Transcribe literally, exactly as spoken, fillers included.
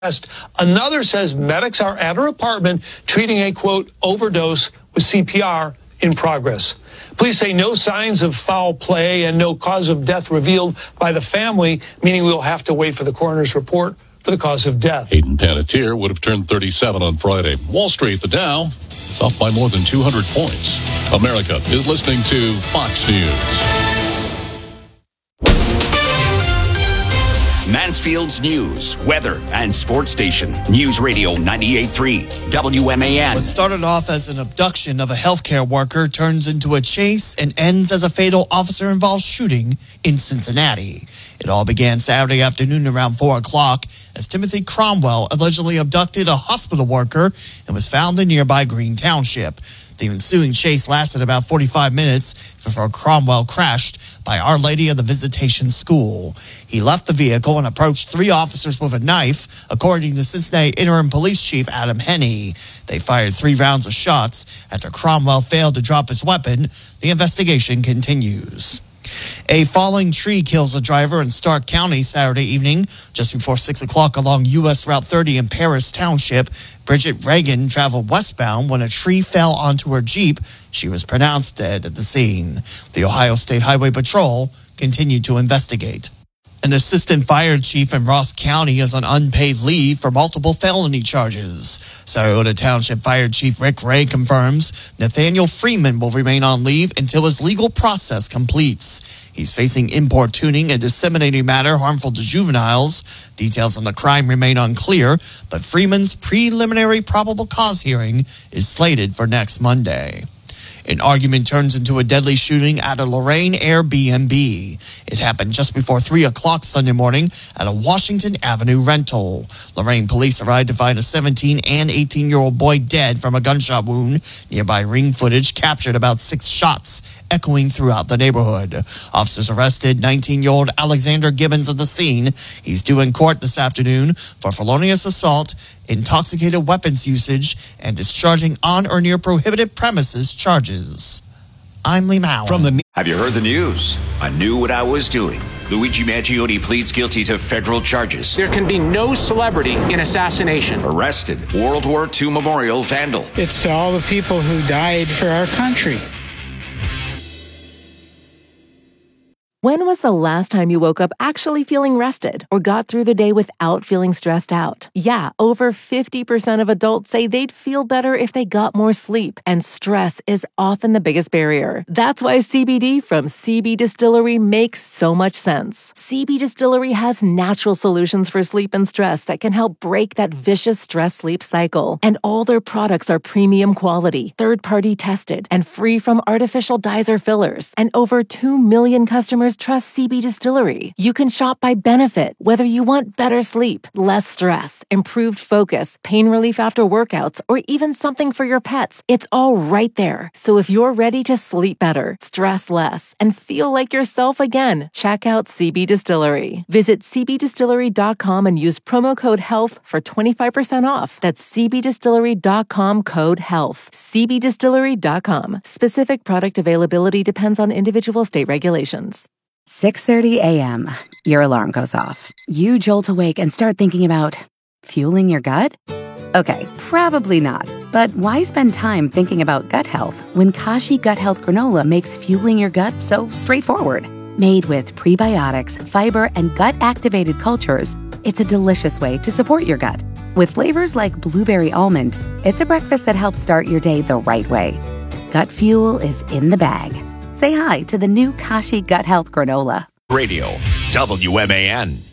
Another says medics are at her apartment treating a, quote, overdose with C P R in progress. Police say no signs of foul play and no cause of death revealed by the family, meaning we'll have to wait for the coroner's report for the cause of death. Hayden Panettiere would have turned thirty-seven on Friday. Wall Street, the Dow, is off by more than two hundred points. America is listening to Fox News. Mansfield's news, weather, and sports station. News Radio ninety-eight point three, W M A N. What started off as an abduction of a healthcare worker turns into a chase and ends as a fatal officer-involved shooting in Cincinnati. It all began Saturday afternoon around four o'clock as Timothy Cromwell allegedly abducted a hospital worker and was found in nearby Green Township. The ensuing chase lasted about forty-five minutes before Cromwell crashed by Our Lady of the Visitation School. He left the vehicle and approached three officers with a knife, according to Cincinnati Interim Police Chief Adam Henney. They fired three rounds of shots. After Cromwell failed to drop his weapon, the investigation continues. A falling tree kills a driver in Stark County Saturday evening. Just before six o'clock along U S Route thirty in Paris Township, Bridget Reagan traveled westbound when a tree fell onto her Jeep. She was pronounced dead at the scene. The Ohio State Highway Patrol continued to investigate. An assistant fire chief in Ross County is on unpaid leave for multiple felony charges. Scioto Township Fire Chief Rick Ray confirms Nathaniel Freeman will remain on leave until his legal process completes. He's facing importuning and disseminating matter harmful to juveniles. Details on the crime remain unclear, but Freeman's preliminary probable cause hearing is slated for next Monday. An argument turns into a deadly shooting at a Lorain Airbnb. It happened just before three o'clock Sunday morning at a Washington Avenue rental. Lorain police arrived to find a seventeen and eighteen-year-old boy dead from a gunshot wound. Nearby ring footage captured about six shots echoing throughout the neighborhood. Officers arrested nineteen-year-old Alexander Gibbons at the scene. He's due in court this afternoon for felonious assault, intoxicated weapons usage, and discharging on or near prohibited premises charges. I'm Lee Mauer. From the Have you heard the news? I knew what I was doing. Luigi Mangione pleads guilty to federal charges. There can be no celebrity in assassination. Arrested. World War Two memorial vandal. It's to all the people who died for our country. When was the last time you woke up actually feeling rested or got through the day without feeling stressed out? Yeah, over fifty percent of adults say they'd feel better if they got more sleep, and stress is often the biggest barrier. That's why C B D from C B Distillery makes so much sense. C B Distillery has natural solutions for sleep and stress that can help break that vicious stress-sleep cycle. And all their products are premium quality, third-party tested, and free from artificial dyes or fillers. And over two million customers trust C B Distillery. You can shop by benefit, whether you want better sleep, less stress, improved focus, pain relief after workouts, or even something for your pets. It's all right there. So if you're ready to sleep better, stress less, and feel like yourself again, check out C B Distillery. Visit c b distillery dot com and use promo code HEALTH for twenty-five percent off. That's c b distillery dot com code HEALTH. c b distillery dot com. Specific product availability depends on individual state regulations. six thirty a.m. Your alarm goes off. You jolt awake and start thinking about fueling your gut? Okay, probably not. But why spend time thinking about gut health when Kashi Gut Health Granola makes fueling your gut so straightforward? Made with prebiotics, fiber, and gut-activated cultures, it's a delicious way to support your gut. With flavors like blueberry almond, it's a breakfast that helps start your day the right way. Gut fuel is in the bag. Say hi to the new Kashi Gut Health Granola. Radio, W M A N.